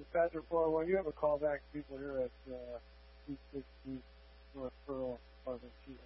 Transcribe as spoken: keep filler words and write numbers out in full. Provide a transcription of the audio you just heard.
Dispatcher four one, you have a call back to people here at uh, two sixty North Pearl, Apartment two